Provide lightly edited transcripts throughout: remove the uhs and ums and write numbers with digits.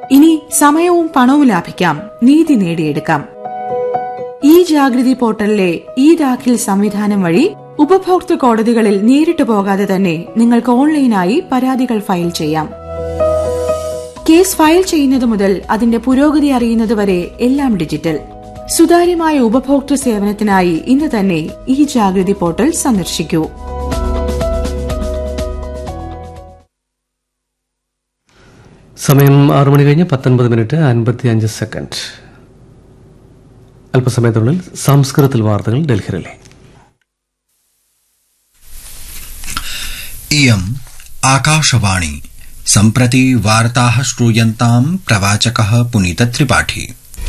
ഇനി സമയവും പണവും ലാഭിക്കാം, നീതി നേടിയെടുക്കാം. ഈ ജാഗൃതി പോർട്ടലിലെ ഈ ദാഖിൽ സംവിധാനം വഴി ഉപഭോക്തൃ കോടതികളിൽ നേരിട്ട് പോകാതെ തന്നെ നിങ്ങൾക്ക് ഓൺലൈനായി പരാതികൾ ഫയൽ ചെയ്യാം. കേസ് ഫയൽ ചെയ്യുന്നത് മുതൽ അതിന്റെ പുരോഗതി അറിയുന്നതുവരെ എല്ലാം ഡിജിറ്റൽ. സുതാര്യമായ ഉപഭോക്തൃ സേവനത്തിനായി ഇന്ന് തന്നെ ഈ ജാഗൃതി പോർട്ടൽ സന്ദർശിക്കൂ. സമയം 6:19:55. അല്പസമയത്തിനുള്ളിൽ സംസ്കൃതത്തിൽ വാർത്തകൾ ഡൽഹിയിലെ. इयम् आकाशवाणी. सम्प्रति वार्ताः श्रूयन्ताम् प्रवाचकः पुनीत त्रिपाठी.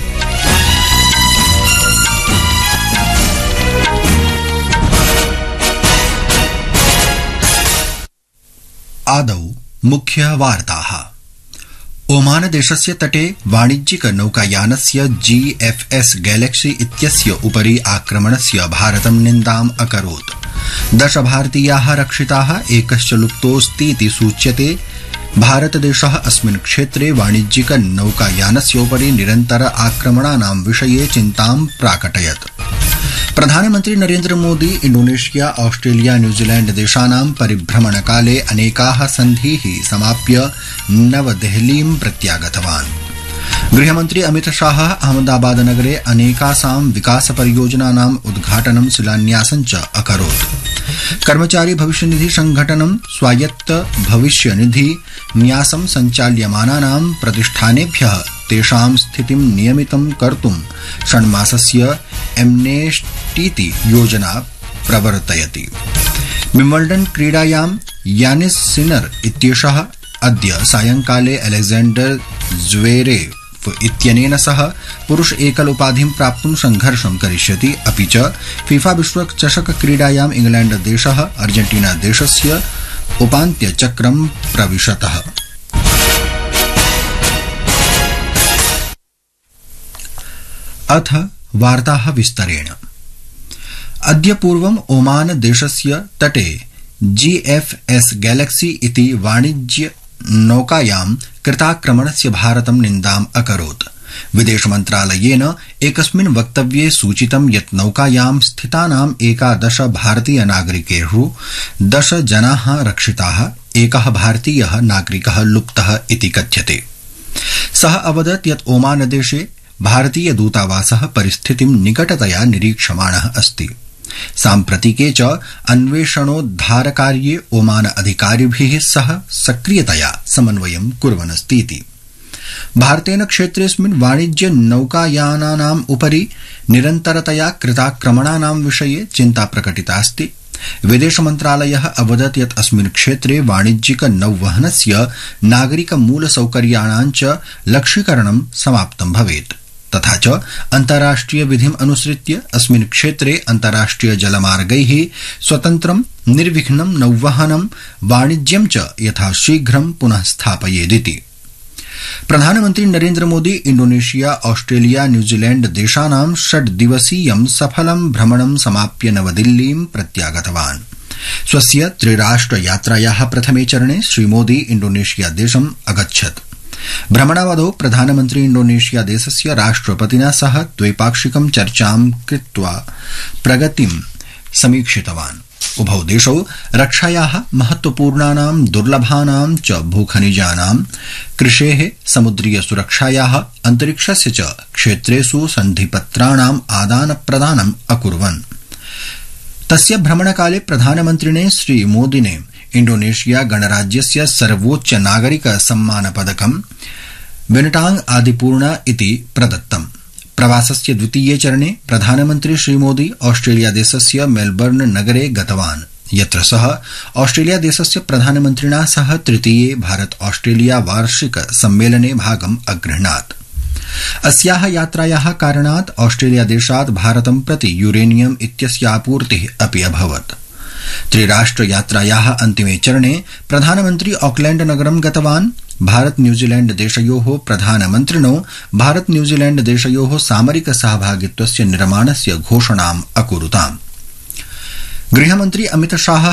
आदौ मुख्य वार्ताः. ओमान देशस्य तटे वाणिज्यिक नौकायानस्य GFS गैलेक्सी इत्यस्य उपरि आक्रमणस्य भारतं निन्दाम् अकरोत्. 10 भारतीयाः रक्षिताः, एकश्च लुप्तोऽस्तीति सूच्यते. भारतदेशः अस्मिन् क्षेत्रे वाणिज्यिक नौकायानस्योपरि निरन्तर आक्रमणानां विषये चिन्तां प्राकटयत्. प्रधानमन्त्री नरेन्द्र मोदी इंडोनेशिया, ऑस्ट्रेलिया, न्यूजीलैंड देशानां परिभ्रमणकाले अनेकाः सन्धीः समाप्य नवदेहलीं प्रत्यागतवान्. गृहमन्त्री अमित शाह अहमदाबाद नगरे अनेकासां विकास परियोजनानाम् उद्घाटनं शिलान्यासं च अकरोत्. कर्मचारी भविष्यनिधि संघटनं स्वायत्त भविष्यनिधि न्यासं सञ्चाल्यमानानां प्रतिष्ठानेभ्यः तेषां स्थितिं नियमितं कर्तुं षण्मासस्य एम्नेस्टीति योजना प्रवर्तयति. विम्बल्डन क्रीडायां यानिस सिनर इत्येषः अद्य सायंकाले अलेक्जेंडर ज़्वेरेव इत्यनेन सह पुरुष एकल उपाधिं प्राप्तुं संघर्षं करिष्यति. अपि च फीफा विश्व चषक क्रीडायां इंग्लैंड देशः अर्जेंटीना देशस्य उपान्त्यचक्रं प्रविशतः. अथ वार्ताः विस्तरेण. अद्य पूर्वम् ओमान देशस्य तटे GFS गैलेक्सी इति वाणिज्य नौकायां कृताक्रमणस्य भारतं निन्दाम् अकरोत्. विदेश मन्त्रालयेन एकस्मिन् वक्तव्ये सूचितं यत् नौकायां स्थितानां 11 भारतीय नागरिकेषु 10 जनाः रक्षिताः, एकः भारतीयः नागरिकः लुप्तः इति कथ्यते. सः अवदत् यत् ओमान देशे भारतीय दूतावासः परिस्थितिं निकटतया निरीक्षमाणः अस्ति. साम्प्रतिके च अन्वेषणोद्धारकार्ये ओमान अधिकारिभिः सह सक्रियतया समन्वयं कुर्वन्नस्तीति. भारतेन क्षेत्रेऽस्मिन् वाणिज्य नौकायानानाम् उपरि निरन्तरतया कृताक्रमणानां विषये चिन्ता प्रकटितास्ति. विदेश मन्त्रालयः अवदत् यत् अस्मिन् क्षेत्रे वाणिज्यिक नौवहनस्य नागरिक मूलसौकर्याणां च लक्ष्यीकरणं समाप्तं भवेत्. तथा च अन्ताराष्ट्रिय विधिम् अनुसृत्य अस्मिन् क्षेत्रे अन्ताराष्ट्रिय जलमार्गैः स्वतन्त्रं निर्विघ्नं नौवहनं वाणिज्यं च यथाशीघ्रं पुनः स्थापयेदिति. प्रधानमन्त्री नरेन्द्र मोदी इंडोनेशिया, ऑस्ट्रेलिया, न्यूजीलैंड देशानां 6 दिवसीयं सफलं भ्रमणं समाप्य नवदिल्लीं प्रत्यागतवान्. स्वस्य त्रिराष्ट्र यात्रायाः प्रथमे चरणे श्रीमोदी इंडोनेशिया देशम् अगच्छत्. भ्रमणावधौ प्रधानमन्त्री इंडोनेशिया देशस्य राष्ट्रपतिना सह द्वैपाक्षिकं चर्चां कृत्वा प्रगतिं समीक्षितवान्. उभौ देशौ रक्षायाः महत्वपूर्णानां दुर्लभानां च भूखनिजानां, कृषेः, समुद्रीय सुरक्षायाः, अन्तरिक्षस्य च क्षेत्रेषु सन्धिपत्राणाम् आदानप्रदानम् अकुर्वन्. तस्य भ्रमणकाले प्रधानमन्त्रिणे श्रीमोदिने इंडोनेशिया गणराज्यस्य सर्वोच्च नागरिक सम्मान पदकं विनटांग आदिपूर्णा इति प्रदत्तम्. प्रवासस्य द्वितीये चरणे प्रधानमन्त्री श्रीमोदी ऑस्ट्रेलिया देशस्य मेलबर्न नगरे गतवान्, यत्र सः ऑस्ट्रेलिया देशस्य प्रधानमन्त्रिणा सह तृतीये भारत ऑस्ट्रेलिया वार्षिक सम्मेलने भागम् अगृह्णात्. अस्याः यात्रायाः कारणात् ऑस्ट्रेलिया देशात् भारतं प्रति यूरेनियम इत्यस्य आपूर्तिः अपि अभवत्. त्रिराष्ट्र यात्रायाः अन्तिमे चरणे प्रधानमन्त्री ऑकलैंड नगरं गतवान्. भारत न्यूजीलैंड देशयोः प्रधानमन्त्रिणो भारत न्यूजीलैंड देशयोः सामरिक सहभागित्वस्य निर्माणस्य घोषणाम् अकुरुताम्. गृहमन्त्री अमित शाह